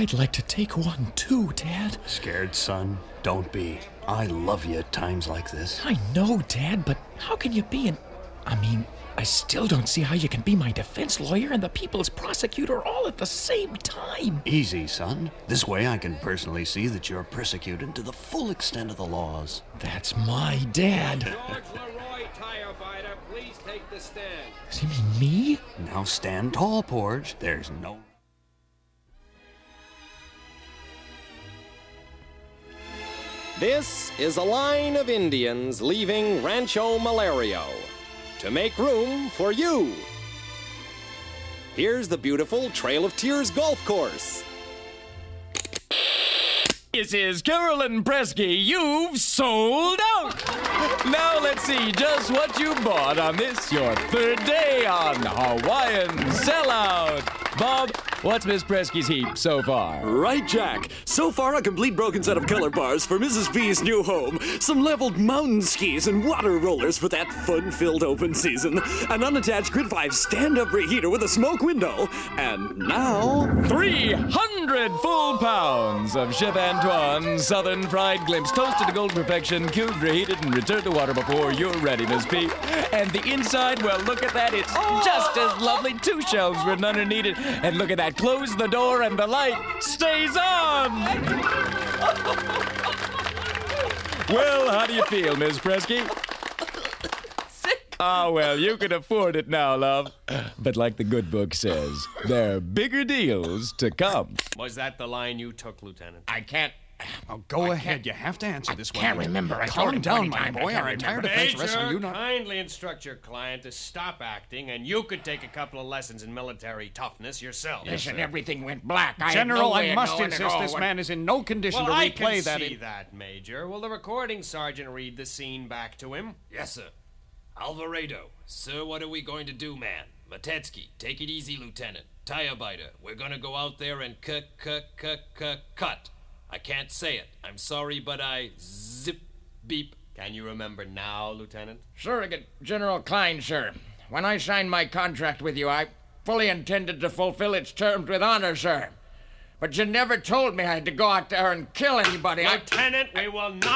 I'd like to take one too, Dad. Scared, son? Don't be. I love you at times like this. I know, Dad, but how can you be I still don't see how you can be my defense lawyer and the people's prosecutor all at the same time. Easy, son. This way I can personally see that you're persecuted to the full extent of the laws. That's my dad. George Leroy, tire fighter, please take the stand. Does he mean me? Now stand tall, Porge. There's no... This is a line of Indians leaving Rancho Malario to make room for you. Here's the beautiful Trail of Tears golf course. This is Carolyn Presky. You've sold out. Now let's see just what you bought on this, your third day on Hawaiian Sellout. Bob, what's Miss Presky's heap so far? Right, Jack. So far, a complete broken set of color bars for Mrs. B's new home, some leveled mountain skis and water rollers for that fun-filled open season, an unattached Grid 5 stand-up reheater with a smoke window, and now... 300 full pounds of Chef Antoine Southern Fried Glimpse, toasted to golden perfection, cubed, reheated, and returned to water before you're ready, Miss P. And the inside, well, look at that. It's just as lovely. 2 shelves where none are needed. And look at that. Close the door and the light stays on. Well, how do you feel, Miss Presky? Sick. Ah, well, you can afford it now, love. But like the good book says, there are bigger deals to come. Was that the line you took, Lieutenant? I can't. Oh, go ahead. You have to answer this one. Can't remember. I told Calm him down, 20 my times. boy. Our entire defense rests on you not... kindly instruct your client to stop acting, and you could take a couple of lessons in military toughness yourself. Listen, everything went black. I had General, no way I of must knowing at insist all this what- man is in no condition Well, to I replay can that... see that, Major. Will the recording sergeant read the scene back to him? Yes, sir. Alvarado. Sir, what are we going to do, man? Matetsky, take it easy, Lieutenant. Tire biter, we're gonna go out there and cut. I can't say it. I'm sorry, but I zip beep. Can you remember now, Lieutenant? Surrogate General Klein, sir. When I signed my contract with you, I fully intended to fulfill its terms with honor, sir. But you never told me I had to go out there and kill anybody. Lieutenant, we will not